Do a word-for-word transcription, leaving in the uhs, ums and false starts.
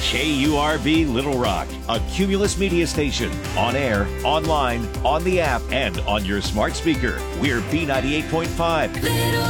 K U R V Little Rock, a Cumulus media station. On air, online, on the app, and on your smart speaker. We're B ninety-eight point five.